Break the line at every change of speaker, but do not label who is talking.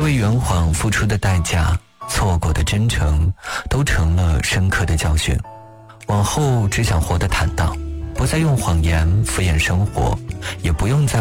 为圆谎付出的代价，错过的真诚，都成了深刻的教训。往后只想活得坦荡，不再用谎言敷衍生活，也不用再